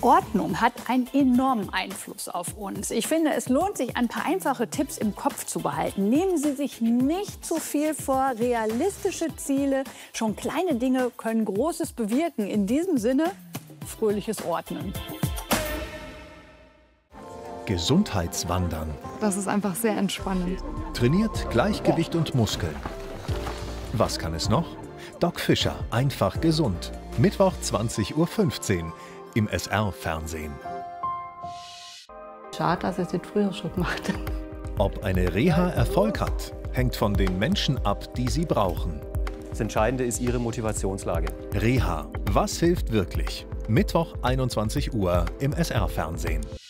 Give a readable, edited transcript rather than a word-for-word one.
Ordnung hat einen enormen Einfluss auf uns. Ich finde, es lohnt sich, ein paar einfache Tipps im Kopf zu behalten. Nehmen Sie sich nicht zu viel vor, realistische Ziele. Schon kleine Dinge können Großes bewirken. In diesem Sinne, fröhliches Ordnen. Gesundheitswandern. Das ist einfach sehr entspannend. Trainiert Gleichgewicht und Muskeln. Was kann es noch? Doc Fischer, einfach gesund. Mittwoch 20:15 Uhr im SR-Fernsehen. Schade, dass ich es nicht früher schon gemacht habe. Ob eine Reha Erfolg hat, hängt von den Menschen ab, die sie brauchen. Das Entscheidende ist Ihre Motivationslage. Reha, was hilft wirklich? Mittwoch 21 Uhr im SR-Fernsehen.